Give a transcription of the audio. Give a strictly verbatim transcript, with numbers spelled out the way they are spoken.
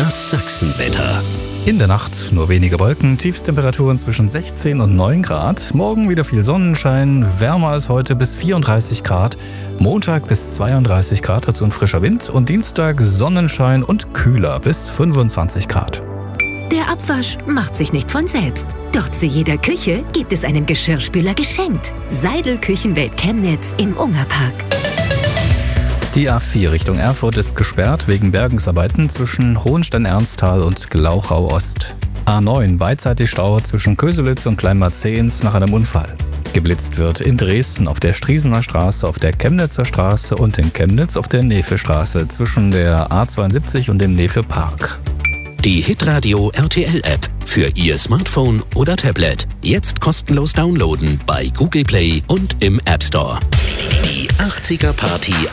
Das Sachsenwetter. In der Nacht nur wenige Wolken, Tiefstemperaturen zwischen sechzehn und neun Grad. Morgen wieder viel Sonnenschein, wärmer als heute bis vierunddreißig Grad. Montag bis zweiunddreißig Grad, dazu ein frischer Wind. Und Dienstag Sonnenschein und kühler bis fünfundzwanzig Grad. Der Abwasch macht sich nicht von selbst. Doch zu jeder Küche gibt es einen Geschirrspüler geschenkt. Seidel Küchenwelt Chemnitz im Ungerpark. Die A vier Richtung Erfurt ist gesperrt wegen Bergungsarbeiten zwischen Hohenstein-Ernsthal und Glauchau-Ost. A neun beidseitig Stau zwischen Köselitz und Kleinmarzehns nach einem Unfall. Geblitzt wird in Dresden auf der Striesener Straße, auf der Chemnitzer Straße und in Chemnitz auf der Nefe-Straße zwischen der A zweiundsiebzig und dem Nefe-Park. Die Hitradio R T L-App für Ihr Smartphone oder Tablet. Jetzt kostenlos downloaden bei Google Play und im App Store. Die achtziger Party